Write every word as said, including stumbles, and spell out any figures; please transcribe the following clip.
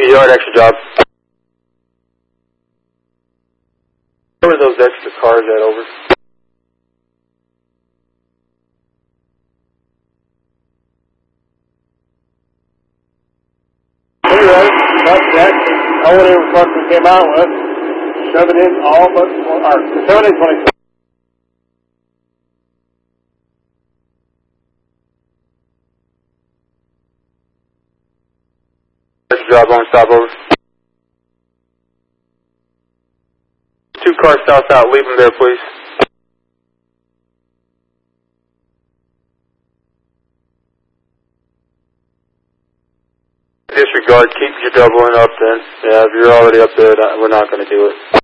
yard, extra job. Where are those extra cars at, over? Anyway, that's that. I whatever truck we came out with, shove it in all but, or seventy twenty. Extra job on stop, over. Two cars south out, leave them there, please. Disregard, keep your doubling up then. Yeah, if you're already up there, we're not going to do it.